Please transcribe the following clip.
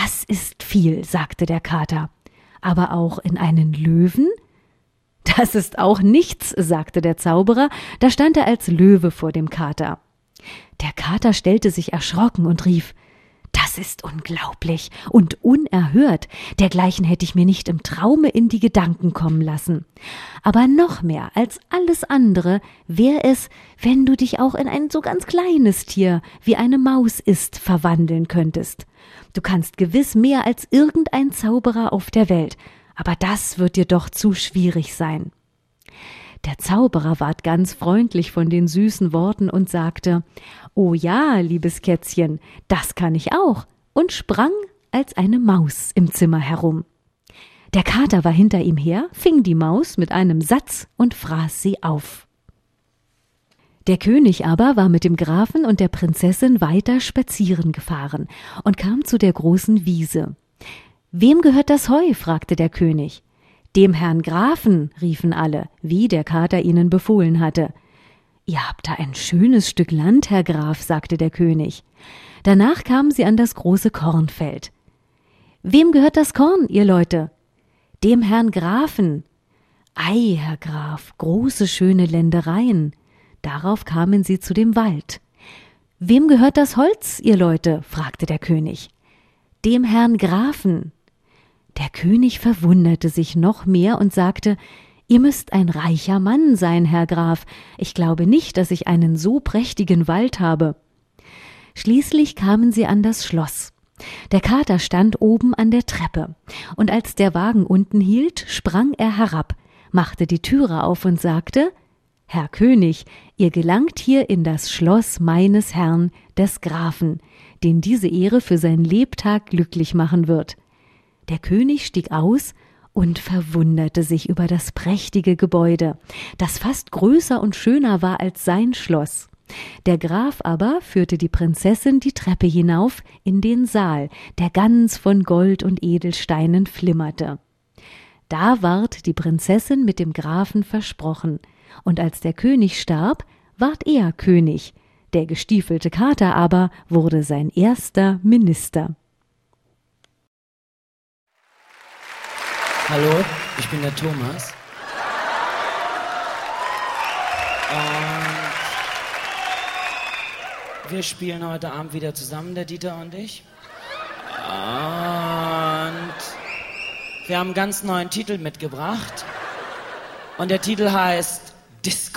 Das ist viel, sagte der Kater. Aber auch in einen Löwen? Das ist auch nichts, sagte der Zauberer, da stand er als Löwe vor dem Kater. Der Kater stellte sich erschrocken und rief: Das ist unglaublich und unerhört, dergleichen hätte ich mir nicht im Traume in die Gedanken kommen lassen. Aber noch mehr als alles andere wäre es, wenn du dich auch in ein so ganz kleines Tier, wie eine Maus ist, verwandeln könntest. Du kannst gewiss mehr als irgendein Zauberer auf der Welt, aber das wird dir doch zu schwierig sein. Der Zauberer ward ganz freundlich von den süßen Worten und sagte: »Oh ja, liebes Kätzchen, das kann ich auch«, und sprang als eine Maus im Zimmer herum. Der Kater war hinter ihm her, fing die Maus mit einem Satz und fraß sie auf. Der König aber war mit dem Grafen und der Prinzessin weiter spazieren gefahren und kam zu der großen Wiese. »Wem gehört das Heu?« fragte der König. »Dem Herrn Grafen«, riefen alle, wie der Kater ihnen befohlen hatte. »Ihr habt da ein schönes Stück Land, Herr Graf«, sagte der König. Danach kamen sie an das große Kornfeld. »Wem gehört das Korn, ihr Leute?« »Dem Herrn Grafen.« »Ei, Herr Graf, große schöne Ländereien.« Darauf kamen sie zu dem Wald. »Wem gehört das Holz, ihr Leute?« fragte der König. »Dem Herrn Grafen.« Der König verwunderte sich noch mehr und sagte: »Ihr müsst ein reicher Mann sein, Herr Graf. Ich glaube nicht, dass ich einen so prächtigen Wald habe.« Schließlich kamen sie an das Schloss. Der Kater stand oben an der Treppe, und als der Wagen unten hielt, sprang er herab, machte die Türe auf und sagte: »Herr König, ihr gelangt hier in das Schloss meines Herrn, des Grafen, den diese Ehre für sein Lebtag glücklich machen wird.« Der König stieg aus und verwunderte sich über das prächtige Gebäude, das fast größer und schöner war als sein Schloss. Der Graf aber führte die Prinzessin die Treppe hinauf in den Saal, der ganz von Gold und Edelsteinen flimmerte. Da ward die Prinzessin mit dem Grafen versprochen, und als der König starb, ward er König, der gestiefelte Kater aber wurde sein erster Minister. Hallo, ich bin der Thomas. Und wir spielen heute Abend wieder zusammen, der Dieter und ich. Und wir haben einen ganz neuen Titel mitgebracht. Und der Titel heißt Disco.